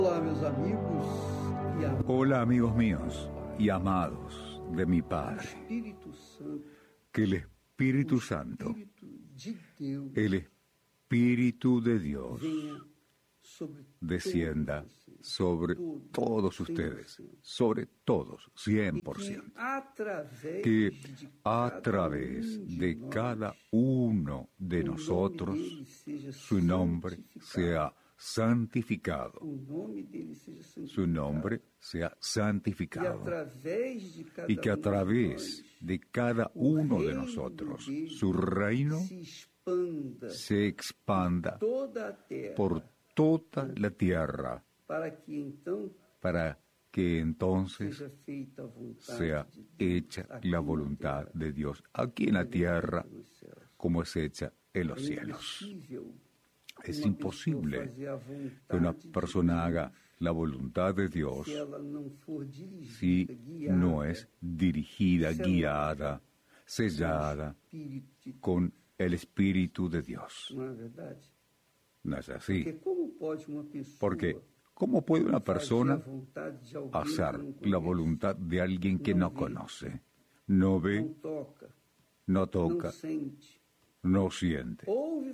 Hola amigos míos y amados de mi Padre. Que el Espíritu Santo, el Espíritu de Dios, descienda sobre todos ustedes, sobre todos, 100%. Que a través de cada uno de nosotros su nombre sea santificado. Su nombre sea santificado. Y que a través de cada uno de nosotros su reino se expanda por toda la tierra, para que entonces sea hecha la voluntad de Dios aquí en la tierra como es hecha en los cielos. Es imposible que una persona haga la voluntad de Dios si no es dirigida, guiada, sellada con el Espíritu de Dios. No es así. Porque, ¿cómo puede una persona hacer la voluntad de alguien que no conoce, no ve, no toca, no siente?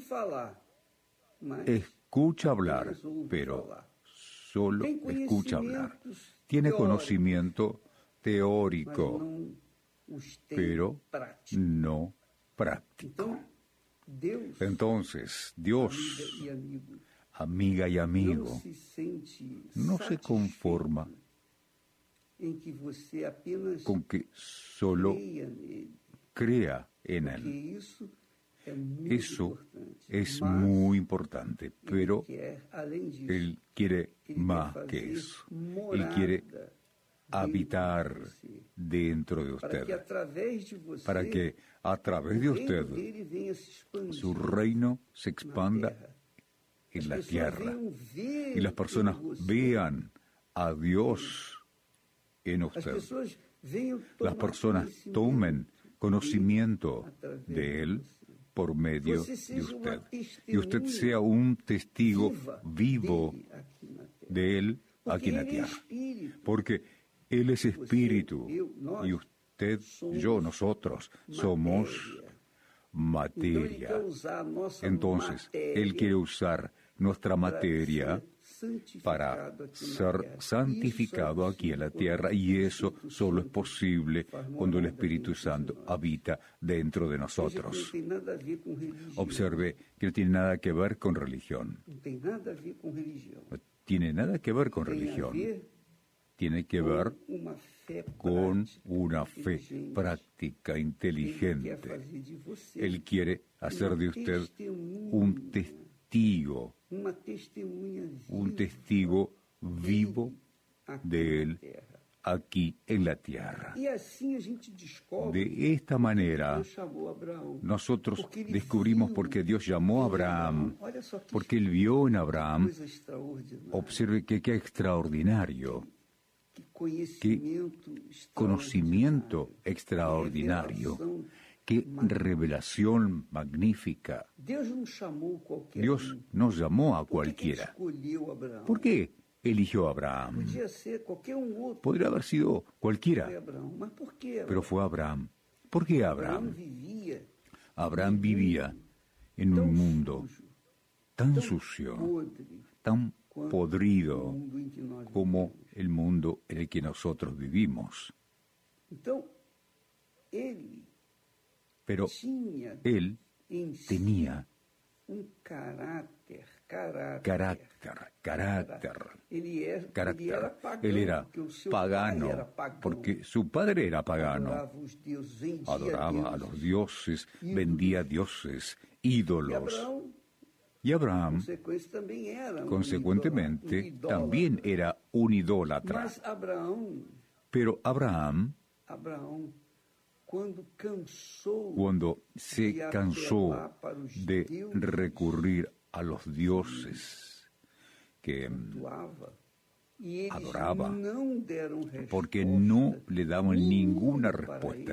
Escucha hablar, pero solo escucha hablar. Tiene conocimiento teórico, pero no práctico. Entonces, Dios, amiga y amigo, no se conforma con que solo crea en Él. Eso es muy importante, pero Él quiere más que eso. Él quiere habitar dentro de usted, para que a través de usted su reino se expanda en la tierra y las personas vean a Dios en usted. Las personas tomen conocimiento de Él por medio de usted. Y usted sea un testigo vivo de Él aquí en la tierra. Porque Él es Espíritu y usted, yo, nosotros somos materia. Entonces, Él quiere usar nuestra materia para ser santificado aquí en la tierra, y eso solo es posible cuando el Espíritu Santo habita dentro de nosotros. Observe que no tiene nada que ver con religión. No tiene nada que ver con religión. Tiene que ver con una fe práctica, inteligente. Él quiere hacer de usted un testigo vivo de Él aquí en la tierra. De esta manera, nosotros descubrimos por qué Dios llamó a Abraham, porque Él vio en Abraham, observe que qué extraordinario, qué conocimiento extraordinario, qué revelación magnífica. Dios no llamó a cualquiera. ¿Por qué eligió a Abraham? Podría haber sido cualquiera, pero fue Abraham. ¿Por qué Abraham? Abraham vivía en un mundo tan sucio, tan podrido como el mundo en el que nosotros vivimos. Pero él tenía carácter. Él era pagano, porque su padre era pagano. Adoraba a los dioses, vendía dioses, ídolos. Y Abraham, consecuentemente, también era un idólatra. Pero Abraham, cuando se cansó de recurrir a los dioses que adoraba, porque no le daban ninguna respuesta,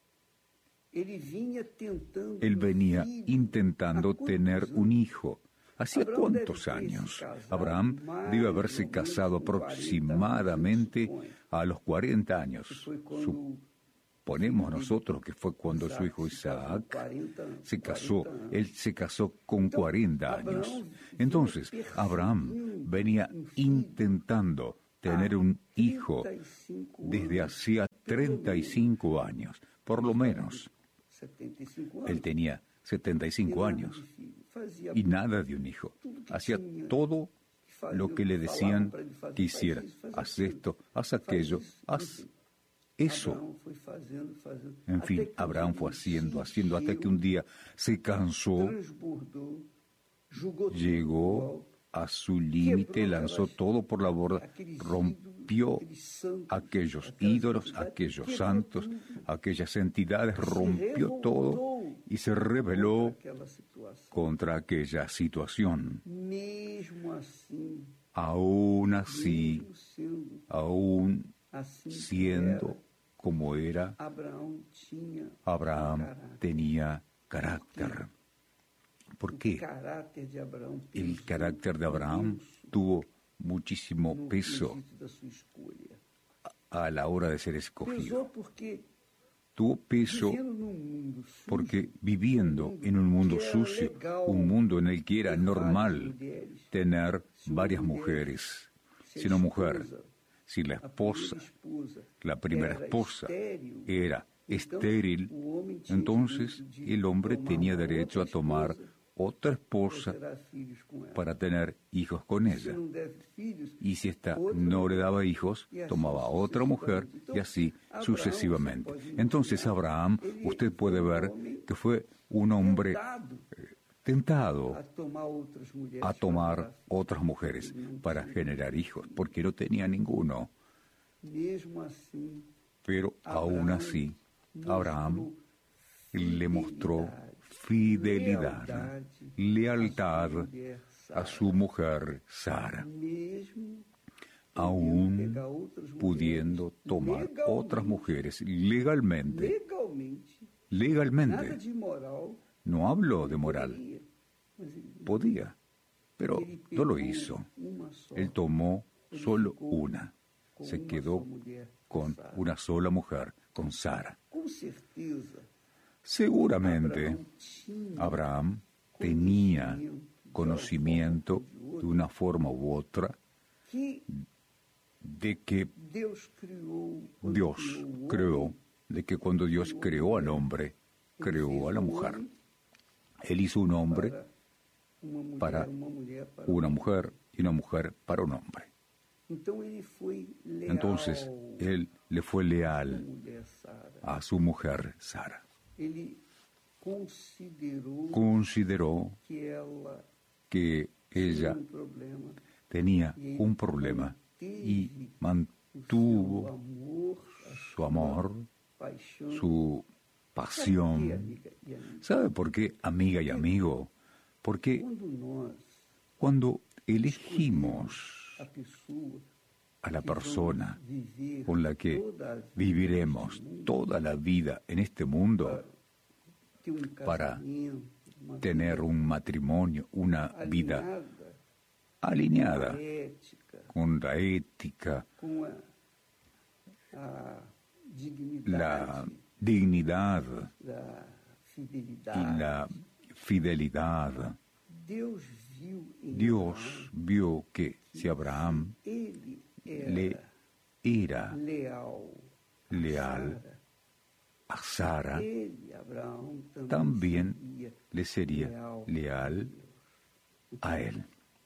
él venía intentando tener un hijo ¿Hacía cuántos años? Abraham debe haberse casado aproximadamente a los 40 años. Suponemos nosotros que fue cuando su hijo Isaac se casó. Él se casó con 40 años. Entonces, Abraham venía intentando tener un hijo desde hacía 35 años, por lo menos. Él tenía 75 años y nada de un hijo. Hacía todo lo que le decían que hiciera. Haz esto, haz aquello, haz eso. En fin, Abraham fue haciendo, hasta que un día se cansó, llegó a su límite, lanzó todo por la borda, rompió aquellos ídolos, aquellos santos, aquellas entidades, rompió todo y se rebeló contra aquella situación. Aún así, aún siendo como era, Abraham tenía carácter. ¿Por qué? El carácter de Abraham tuvo muchísimo peso a la hora de ser escogido. Tuvo peso porque viviendo en un mundo sucio, un mundo en el que era normal tener varias mujeres, si una mujer, si la esposa, la primera esposa, era estéril, entonces el hombre tenía derecho a tomar otra esposa para tener hijos con ella. Y si ésta no le daba hijos, tomaba otra mujer y así sucesivamente. Entonces Abraham, usted puede ver que fue un hombre tentado a tomar otras mujeres para generar hijos, porque no tenía ninguno. Pero aún así, Abraham le mostró fidelidad, lealtad a su mujer Sara, aún pudiendo tomar otras mujeres legalmente. No hablo de moral, podía, pero no lo hizo. Él tomó solo una, se quedó con una sola mujer, con Sara. Seguramente Abraham tenía conocimiento de una forma u otra de que Dios creó, de que cuando Dios creó al hombre, creó a la mujer. Él hizo un hombre para una mujer y una mujer para un hombre. Entonces, él le fue leal a su mujer Sara. Consideró que ella tenía un problema y mantuvo su amor, su pasión. ¿Sabe por qué, amiga y amigo? Porque cuando elegimos a la persona con la que viviremos toda la vida en este mundo para tener un matrimonio, una vida alineada con la ética, la dignidad y la fidelidad. Dios vio que si Abraham le era leal a Sara, también le sería leal a él.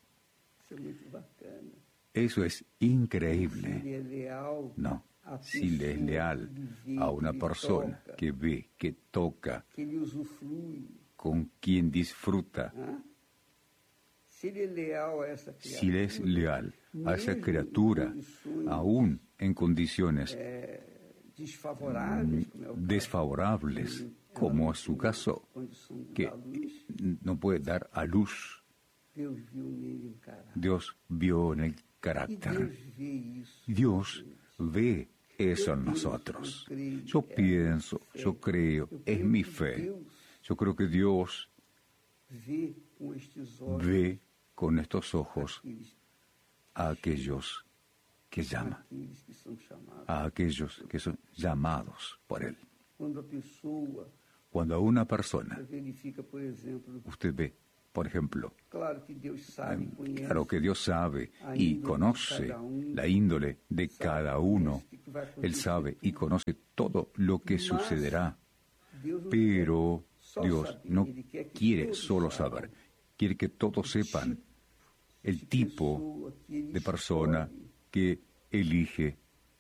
Eso es increíble. No, si le es leal a una persona que ve, que toca, con quien disfruta, si le es leal a esa criatura, aún en condiciones desfavorables, como es su caso, que no puede dar a luz, Dios vio en el carácter. Dios ve eso en nosotros. Yo pienso, yo creo, es mi fe. Yo creo que Dios ve con estos ojos a aquellos que llama, a aquellos que son llamados por Él. Cuando a una persona, usted ve, por ejemplo, claro que Dios sabe y conoce la índole de cada uno. Él sabe y conoce todo lo que sucederá. Pero Dios no quiere solo saber, quiere que todos sepan el tipo de persona que elige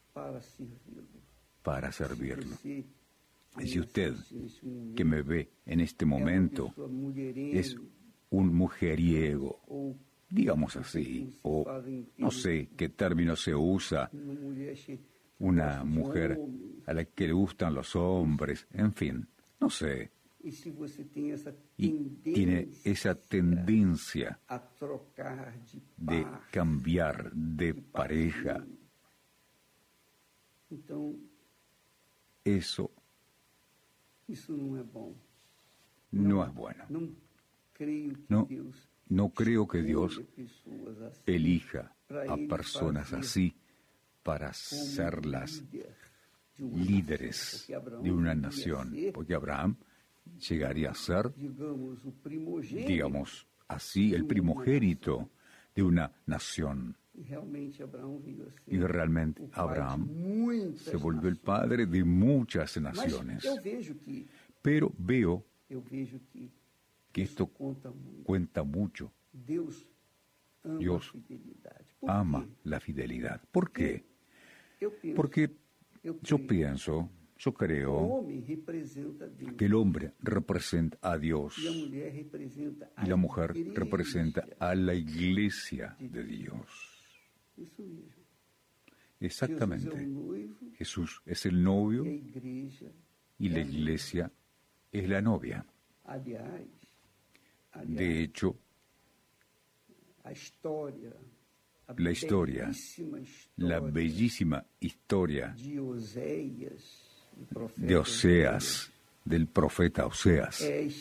para servirlo. Y si usted, que me ve en este momento, es un mujeriego, digamos así, o no sé qué término se usa, una mujer a la que le gustan los hombres, en fin, no sé. Y tiene esa tendencia de cambiar de pareja. Eso no es bueno. No creo que Dios elija a personas así para serlas líderes de una nación, porque Abraham llegaría a ser, digamos así, el primogénito de una nación. Y realmente Abraham se volvió el padre de muchas naciones. Pero veo que esto cuenta mucho. Dios ama la fidelidad. ¿Por qué? Porque yo creo que el hombre representa a Dios y la mujer representa a la iglesia de Dios. Exactamente. Jesús es el novio y la iglesia es la novia. De hecho, la historia, la bellísima historia de Oseas, del profeta Oseas,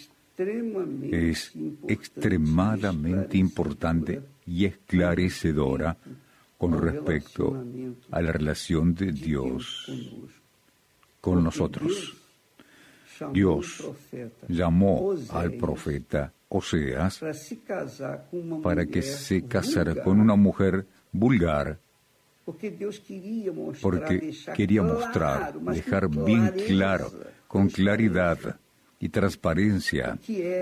es extremadamente importante y esclarecedora con respecto a la relación de Dios con nosotros. Dios llamó al profeta Oseas para que se casara con una mujer vulgar, porque quería mostrar, dejar bien claro, con claridad y transparencia,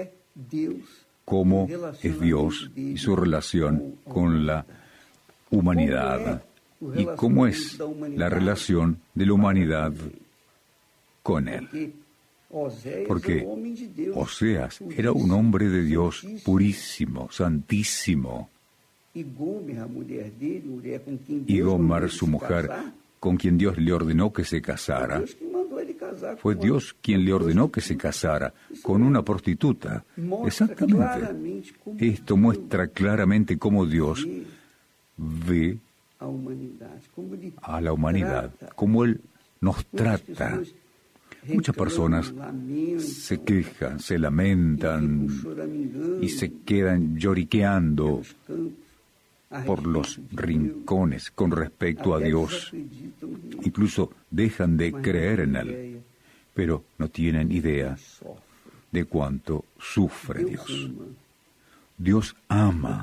cómo es Dios y su relación con la humanidad y cómo es la relación de la humanidad con Él. Porque Oseas era un hombre de Dios purísimo, santísimo. Y Gomer, su mujer, con quien Dios le ordenó que se casara, fue Dios quien le ordenó que se casara con una prostituta. Exactamente. Esto muestra claramente cómo Dios ve a la humanidad, cómo Él nos trata. Muchas personas se quejan, se lamentan y se quedan lloriqueando por los rincones con respecto a Dios. Incluso dejan de creer en Él, pero no tienen idea de cuánto sufre Dios. Dios ama.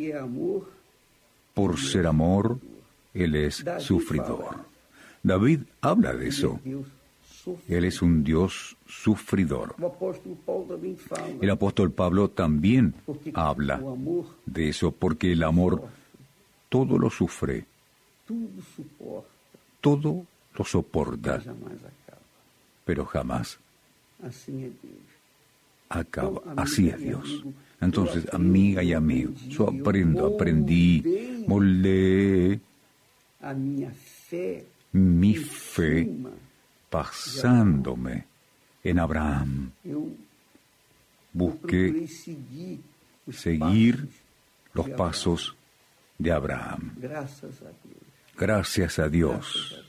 Por ser amor, Él es sufridor. David habla de eso. Él es un Dios sufridor. El apóstol Pablo también habla de eso, porque el amor todo lo sufre, todo lo soporta, pero jamás acaba. Así es Dios. Entonces, amiga y amigo, yo aprendí, moldeé mi fe basándome en Abraham. Busqué seguir los pasos de Abraham. Gracias a Dios.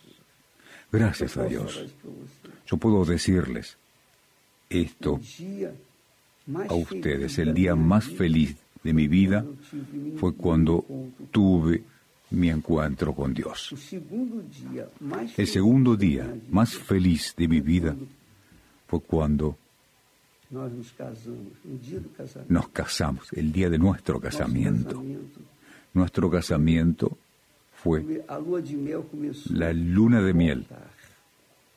Gracias a Dios. Yo puedo decirles esto a ustedes, el día más feliz de mi vida fue cuando tuve mi encuentro con Dios. El segundo día más feliz de mi vida fue cuando nos casamos, el día de nuestro casamiento. Nuestro casamiento fue la luna de miel,